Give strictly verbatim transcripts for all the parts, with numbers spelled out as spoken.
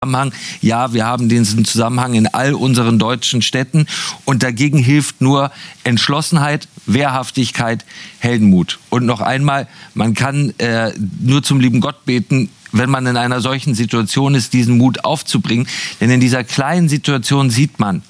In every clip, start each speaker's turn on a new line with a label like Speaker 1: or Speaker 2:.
Speaker 1: Ja, wir haben diesen Zusammenhang in all unseren deutschen Städten und dagegen hilft nur Entschlossenheit, Wehrhaftigkeit, Heldenmut. Und noch einmal, man kann äh, nur zum lieben Gott beten, wenn man in einer solchen Situation ist, diesen Mut aufzubringen. Denn in dieser kleinen Situation sieht man,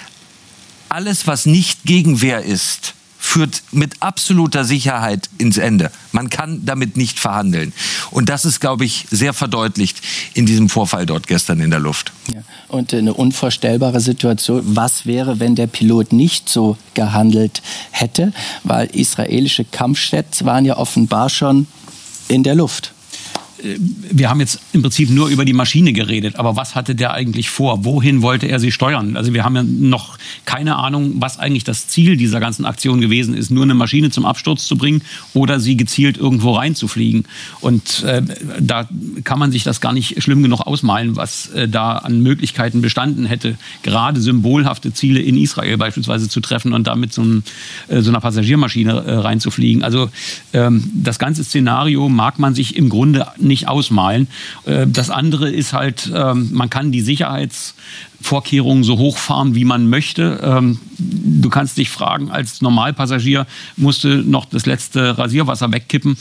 Speaker 1: alles, was nicht Gegenwehr ist, führt mit absoluter Sicherheit ins Ende. Man kann damit nicht verhandeln. Und das ist, glaube ich, sehr verdeutlicht in diesem Vorfall dort gestern in der Luft.
Speaker 2: Ja. Und eine unvorstellbare Situation, was wäre, wenn der Pilot nicht so gehandelt hätte? Weil israelische Kampfjets waren ja offenbar schon in der Luft.
Speaker 3: Wir haben jetzt im Prinzip nur über die Maschine geredet, aber was hatte der eigentlich vor? Wohin wollte er sie steuern? Also wir haben ja noch keine Ahnung, was eigentlich das Ziel dieser ganzen Aktion gewesen ist, nur eine Maschine zum Absturz zu bringen oder sie gezielt irgendwo reinzufliegen. Und äh, da kann man sich das gar nicht schlimm genug ausmalen, was äh, da an Möglichkeiten bestanden hätte, gerade symbolhafte Ziele in Israel beispielsweise zu treffen und damit so, ein, äh, so einer Passagiermaschine äh, reinzufliegen. Also ähm, das ganze Szenario mag man sich im Grunde nicht ausmalen. Das andere ist halt, man kann die Sicherheitsvorkehrungen so hochfahren, wie man möchte. Du kannst dich fragen, als Normalpassagier musste noch das letzte Rasierwasser wegkippen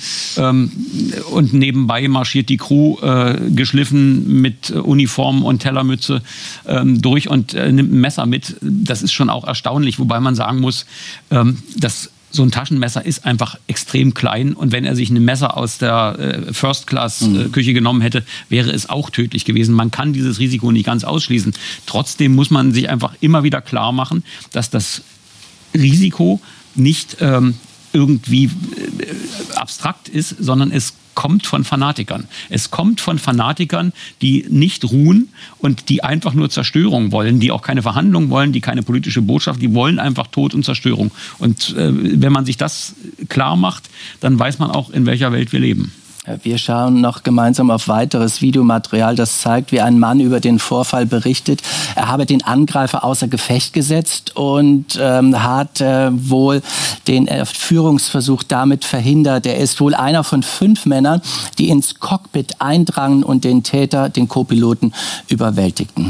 Speaker 3: und nebenbei marschiert die Crew geschliffen mit Uniform und Tellermütze durch und nimmt ein Messer mit. Das ist schon auch erstaunlich, wobei man sagen muss, dass so ein Taschenmesser ist einfach extrem klein und wenn er sich ein Messer aus der äh, First-Class-Küche äh, genommen hätte, wäre es auch tödlich gewesen. Man kann dieses Risiko nicht ganz ausschließen. Trotzdem muss man sich einfach immer wieder klar machen, dass das Risiko nicht ähm, irgendwie äh, abstrakt ist, sondern es kommt von Fanatikern. Es kommt von Fanatikern, die nicht ruhen und die einfach nur Zerstörung wollen, die auch keine Verhandlungen wollen, die keine politische Botschaft, die wollen einfach Tod und Zerstörung. Und äh, wenn man sich das klar macht, dann weiß man auch, in welcher Welt wir leben.
Speaker 2: Wir schauen noch gemeinsam auf weiteres Videomaterial, das zeigt, wie ein Mann über den Vorfall berichtet. Er habe den Angreifer außer Gefecht gesetzt und ähm, hat äh, wohl den Entführungsversuch damit verhindert. Er ist wohl einer von fünf Männern, die ins Cockpit eindrangen und den Täter, den Co-Piloten, überwältigten.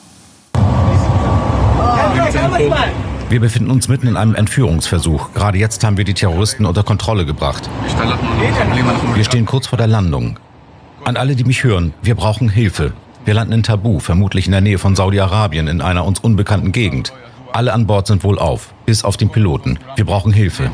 Speaker 4: Wir befinden uns mitten in einem Entführungsversuch. Gerade jetzt haben wir die Terroristen unter Kontrolle gebracht. Wir stehen kurz vor der Landung. An alle, die mich hören, wir brauchen Hilfe. Wir landen in Tabu, vermutlich in der Nähe von Saudi-Arabien, in einer uns unbekannten Gegend. Alle an Bord sind wohlauf, bis auf den Piloten. Wir brauchen Hilfe.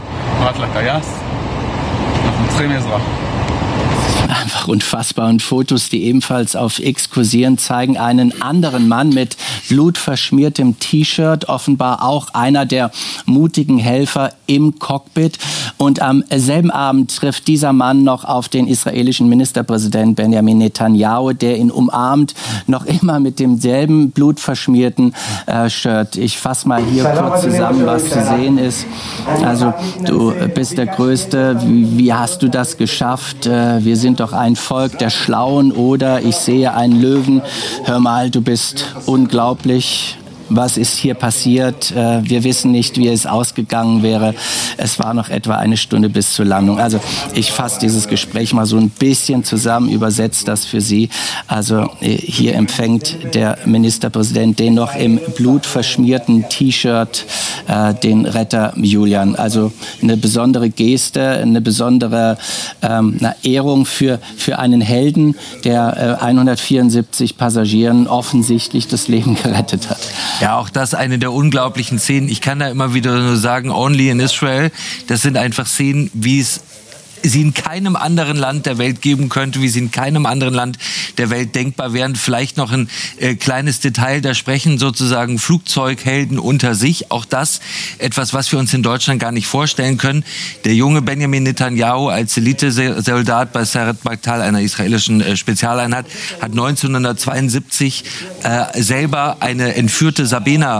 Speaker 2: Einfach unfassbar. Und Fotos, die ebenfalls auf X kursieren, zeigen einen anderen Mann mit blutverschmiertem T-Shirt, offenbar auch einer der mutigen Helfer im Cockpit. Und am selben Abend trifft dieser Mann noch auf den israelischen Ministerpräsidenten Benjamin Netanyahu, der ihn umarmt, noch immer mit demselben blutverschmierten äh, Shirt. Ich fasse mal hier kurz zusammen, was zu sehen ist. Also, du bist der Größte. Wie, wie hast du das geschafft? Äh, wir sind doch ein Volk der Schlauen, oder ich sehe einen Löwen. Hör mal, du bist unglaublich. Was ist hier passiert? Wir wissen nicht, wie es ausgegangen wäre. Es war noch etwa eine Stunde bis zur Landung. Also ich fasse dieses Gespräch mal so ein bisschen zusammen, übersetze das für Sie. Also hier empfängt der Ministerpräsident den noch im blutverschmierten T-Shirt, äh, den Retter Julian. Also eine besondere Geste, eine besondere ähm, eine Ehrung für, für einen Helden, der äh, hundertvierundsiebzig Passagieren offensichtlich das Leben gerettet hat.
Speaker 1: Ja, auch das eine der unglaublichen Szenen. Ich kann da immer wieder nur sagen, only in Israel. Das sind einfach Szenen, wie es sie in keinem anderen Land der Welt geben könnte, wie sie in keinem anderen Land der Welt denkbar wären. Vielleicht noch ein äh, kleines Detail, da sprechen sozusagen Flugzeughelden unter sich. Auch das etwas, was wir uns in Deutschland gar nicht vorstellen können. Der junge Benjamin Netanyahu als Elitesoldat bei Sayeret Matkal, einer israelischen äh, Spezialeinheit, hat neunzehnhundertzweiundsiebzig äh, selber eine entführte Sabena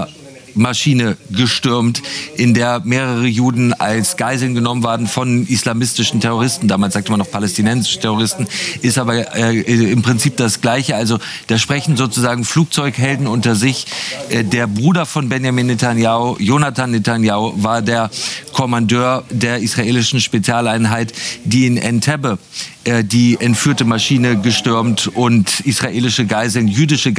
Speaker 1: Maschine gestürmt, in der mehrere Juden als Geiseln genommen waren von islamistischen Terroristen. Damals sagte man noch palästinensische Terroristen, ist aber äh, im Prinzip das Gleiche. Also da sprechen sozusagen Flugzeughelden unter sich. Äh, der Bruder von Benjamin Netanyahu, Jonathan Netanyahu, war der Kommandeur der israelischen Spezialeinheit, die in Entebbe äh, die entführte Maschine gestürmt und israelische Geiseln, jüdische